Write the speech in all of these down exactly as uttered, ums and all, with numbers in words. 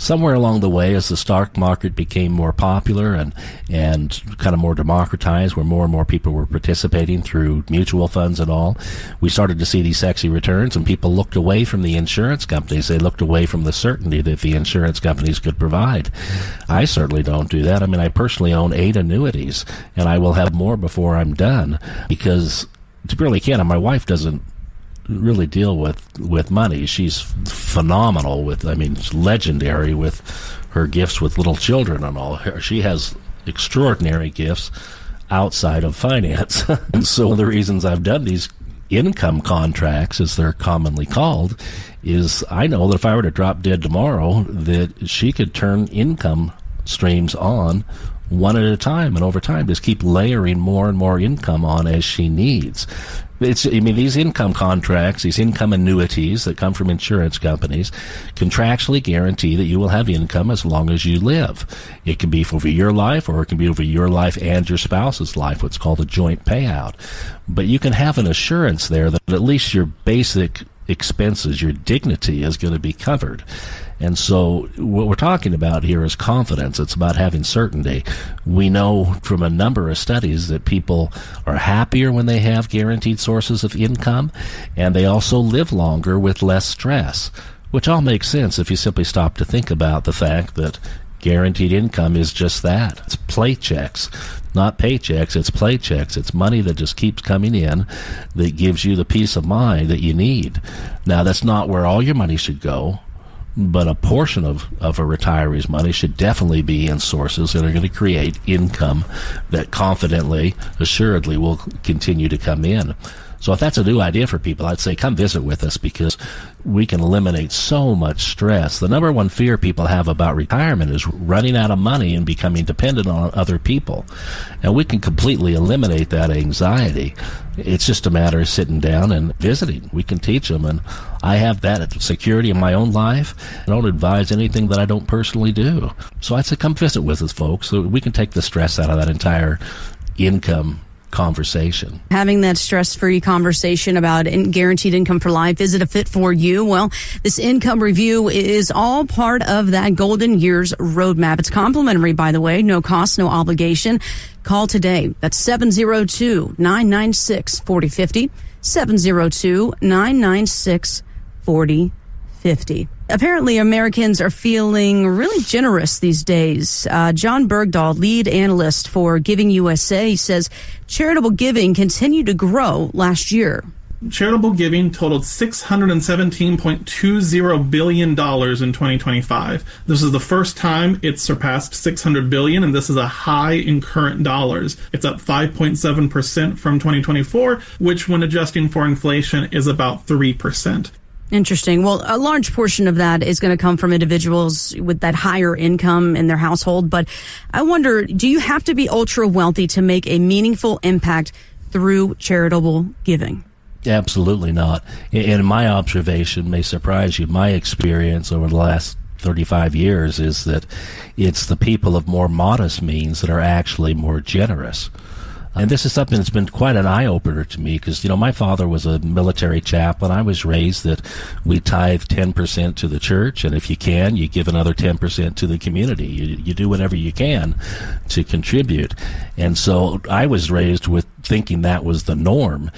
somewhere along the way, as the stock market became more popular and and kind of more democratized, where more and more people were participating through mutual funds and all, we started to see these sexy returns, and people looked away from the insurance companies. They looked away from the certainty that the insurance companies could provide. I certainly don't do that. I mean, I personally own eight annuities, and I will have more before I'm done, because to really can, and my wife doesn't really deal with with money. She's phenomenal with, I mean, legendary with her gifts with little children and all. She has extraordinary gifts outside of finance. And so one of the reasons I've done these income contracts, as they're commonly called, is I know that if I were to drop dead tomorrow, that she could turn income streams on one at a time, and over time just keep layering more and more income on as she needs. It's, I mean, these income contracts, these income annuities that come from insurance companies, contractually guarantee that you will have income as long as you live. It can be over your life, or it can be over your life and your spouse's life, what's called a joint payout. But you can have an assurance there that at least your basic expenses, your dignity, is going to be covered. And so what we're talking about here is confidence. It's about having certainty. We know from a number of studies that people are happier when they have guaranteed sources of income, and they also live longer with less stress, which all makes sense if you simply stop to think about the fact that guaranteed income is just that. It's paychecks, not paychecks. It's paychecks. It's money that just keeps coming in that gives you the peace of mind that you need. Now, that's not where all your money should go, but a portion of, of a retiree's money should definitely be in sources that are going to create income that confidently, assuredly will continue to come in. So if that's a new idea for people, I'd say come visit with us, because we can eliminate so much stress. The number one fear people have about retirement is running out of money and becoming dependent on other people. And we can completely eliminate that anxiety. It's just a matter of sitting down and visiting. We can teach them, and I have that security in my own life. I don't advise anything that I don't personally do. So I'd say come visit with us, folks, so we can take the stress out of that entire income conversation. Having that stress-free conversation about in guaranteed income for life, is it a fit for you? Well, this income review is all part of that Golden Years roadmap. It's complimentary, by the way, no cost, no obligation. Call today. That's seven oh two, nine nine six, four oh five oh, seven oh two, nine nine six, four oh five oh. Apparently, Americans are feeling really generous these days. Uh, John Bergdahl, lead analyst for Giving U S A, says charitable giving continued to grow last year. Charitable giving totaled six hundred seventeen point two zero billion dollars in twenty twenty-five. This is the first time it's surpassed six hundred billion dollars, and this is a high in current dollars. It's up five point seven percent from twenty twenty-four, which when adjusting for inflation is about three percent. Interesting. Well, a large portion of that is going to come from individuals with that higher income in their household. But I wonder, do you have to be ultra wealthy to make a meaningful impact through charitable giving? Absolutely not. And my observation may surprise you. My experience over the last thirty-five years is that it's the people of more modest means that are actually more generous. And this is something that's been quite an eye-opener to me, because, you know, my father was a military chaplain. I was raised that we tithe ten percent to the church, and if you can, you give another ten percent to the community. You, you do whatever you can to contribute. And so I was raised with thinking that was the norm.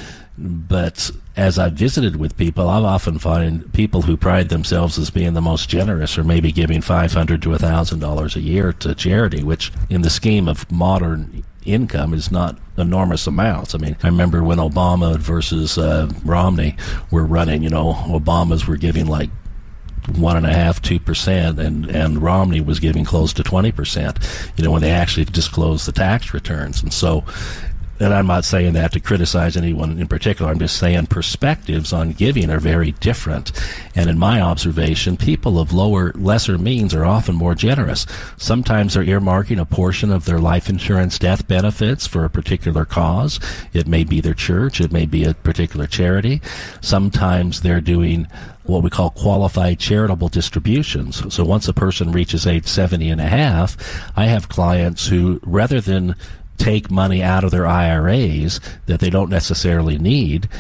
But as I've visited with people, I'll often find people who pride themselves as being the most generous are maybe giving five hundred dollars to one thousand dollars a year to charity, which in the scheme of modern income is not enormous amounts. I mean, I remember when Obama versus uh, Romney were running, you know, Obamas were giving like one and a half, two percent, and and Romney was giving close to twenty percent. You know, when they actually disclosed the tax returns, and so. And I'm not saying that to criticize anyone in particular. I'm just saying perspectives on giving are very different. And in my observation, people of lower, lesser means are often more generous. Sometimes they're earmarking a portion of their life insurance death benefits for a particular cause. It may be their church. It may be a particular charity. Sometimes they're doing what we call qualified charitable distributions. So once a person reaches age seventy and a half, I have clients who, rather than take money out of their I R As that they don't necessarily need,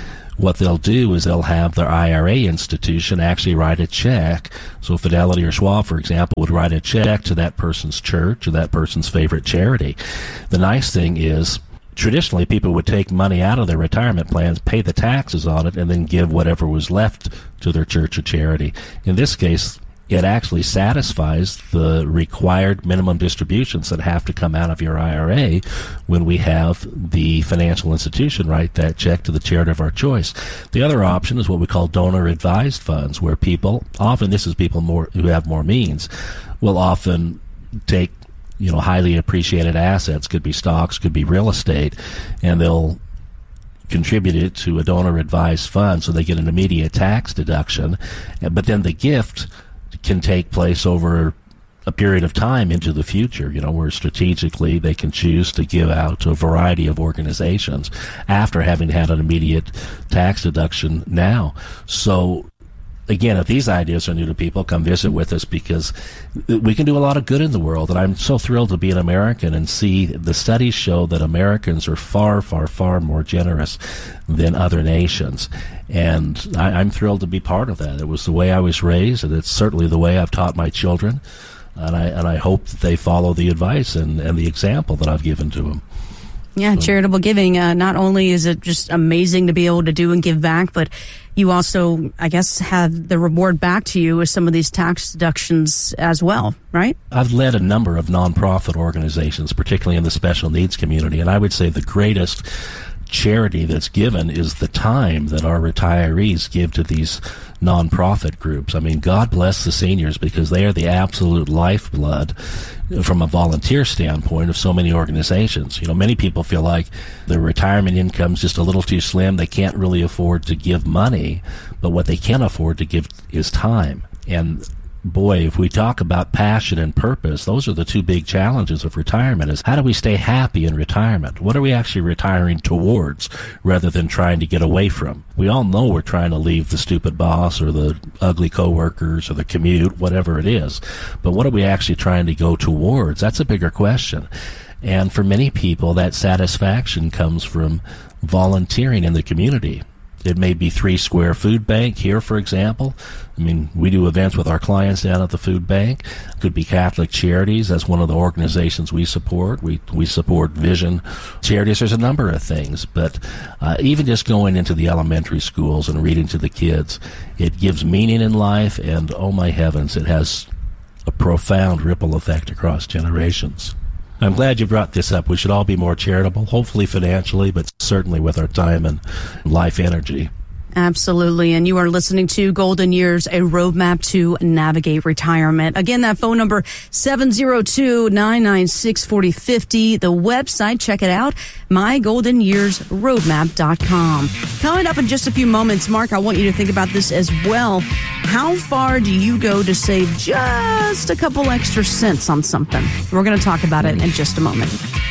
what they'll do is they'll have their I R A institution actually write a check. So Fidelity or Schwab, for example, would write a check to that person's church or that person's favorite charity. The nice thing is, traditionally, people would take money out of their retirement plans, pay the taxes on it, and then give whatever was left to their church or charity. In this case, it actually satisfies the required minimum distributions that have to come out of your I R A when we have the financial institution write that check to the charity of our choice. The other option is what we call donor-advised funds, where people, often this is people more who have more means, will often take you know, highly appreciated assets, could be stocks, could be real estate, and they'll contribute it to a donor-advised fund so they get an immediate tax deduction. But then the gift can take place over a period of time into the future, you know, where strategically they can choose to give out to a variety of organizations after having had an immediate tax deduction now. So again, if these ideas are new to people, come visit with us, because we can do a lot of good in the world. And I'm so thrilled to be an American and see the studies show that Americans are far, far, far more generous than other nations. And I, I'm thrilled to be part of that. It was the way I was raised, and it's certainly the way I've taught my children. And I, and I hope that they follow the advice and, and the example that I've given to them. Yeah, charitable giving, uh, not only is it just amazing to be able to do and give back, but you also, I guess, have the reward back to you with some of these tax deductions as well, right? I've led a number of nonprofit organizations, particularly in the special needs community, and I would say the greatest charity that's given is the time that our retirees give to these nonprofit groups. I mean, God bless the seniors, because they are the absolute lifeblood from a volunteer standpoint of so many organizations. You know, many people feel like their retirement income's just a little too slim. They can't really afford to give money, but what they can afford to give is time. And boy, if we talk about passion and purpose, those are the two big challenges of retirement, is how do we stay happy in retirement? What are we actually retiring towards rather than trying to get away from? We all know we're trying to leave the stupid boss or the ugly coworkers or the commute, whatever it is. But what are we actually trying to go towards? That's a bigger question. And for many people, that satisfaction comes from volunteering in the community. It may be Three Square Food Bank here, for example. I mean, we do events with our clients down at the food bank. It could be Catholic Charities. That's one of the organizations we support. We we support Vision Charities. There's a number of things. But uh, even just going into the elementary schools and reading to the kids, it gives meaning in life, and oh my heavens, it has a profound ripple effect across generations. I'm glad you brought this up. We should all be more charitable, hopefully financially, but certainly with our time and life energy. Absolutely. And you are listening to Golden Years, a roadmap to navigate retirement. Again, that phone number, seven oh two, nine nine six, four oh five oh. The website, check it out, my golden years roadmap dot com. Coming up in just a few moments, Mark, I want you to think about this as well. How far do you go to save just a couple extra cents on something? We're going to talk about it in just a moment.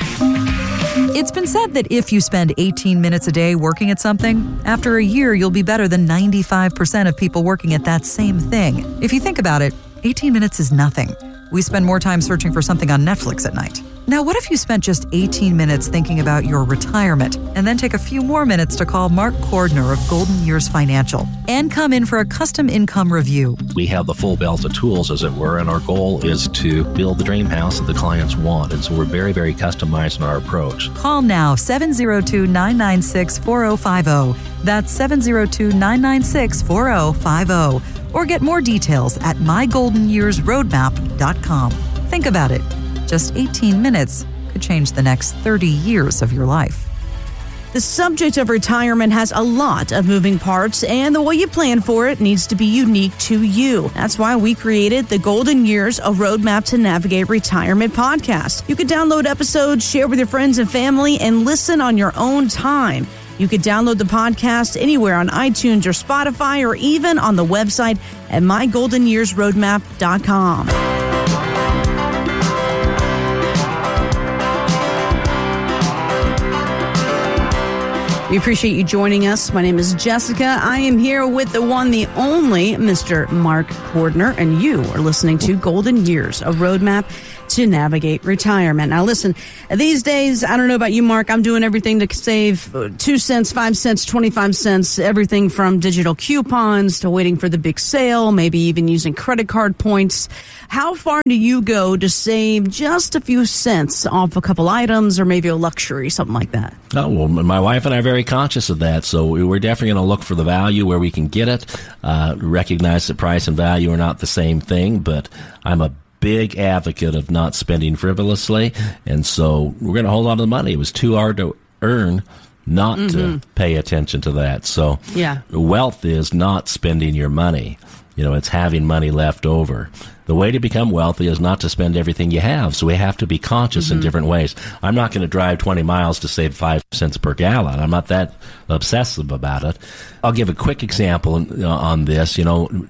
It's been said that if you spend eighteen minutes a day working at something, after a year you'll be better than ninety-five percent of people working at that same thing. If you think about it, eighteen minutes is nothing. We spend more time searching for something on Netflix at night. Now, what if you spent just eighteen minutes thinking about your retirement and then take a few more minutes to call Mark Cordner of Golden Years Financial and come in for a custom income review? We have the full belt of tools, as it were, and our goal is to build the dream house that the clients want. And so we're very, very customized in our approach. Call now, seven oh two, nine nine six, four oh five oh. That's seven oh two, nine nine six, four oh five oh. Or get more details at my golden years roadmap dot com. Think about it. Just eighteen minutes could change the next thirty years of your life. The subject of retirement has a lot of moving parts, and the way you plan for it needs to be unique to you. That's why we created the Golden Years, a Roadmap to Navigate Retirement podcast. You can download episodes, share with your friends and family, and listen on your own time. You can download the podcast anywhere on iTunes or Spotify, or even on the website at my golden years roadmap dot com. We appreciate you joining us. My name is Jessica. I am here with the one, the only Mister Mark Cordner, and you are listening to Golden Years, a roadmap to navigate retirement. Now, listen, these days, I don't know about you, Mark, I'm doing everything to save two cents, five cents, twenty-five cents, everything from digital coupons to waiting for the big sale, maybe even using credit card points. How far do you go to save just a few cents off a couple items or maybe a luxury, something like that? Oh, well, my wife and I are very conscious of that, so we're definitely going to look for the value where we can get it, uh, recognize that price and value are not the same thing, but I'm a big advocate of not spending frivolously, and so we're going to hold on to the money. It was too hard to earn not mm-hmm. to pay attention to that. So yeah. Wealth is not spending your money. You know, it's having money left over. The way to become wealthy is not to spend everything you have, so we have to be conscious mm-hmm. in different ways. I'm not going to drive twenty miles to save five cents per gallon. I'm not that obsessive about it. I'll give a quick example on this. You know,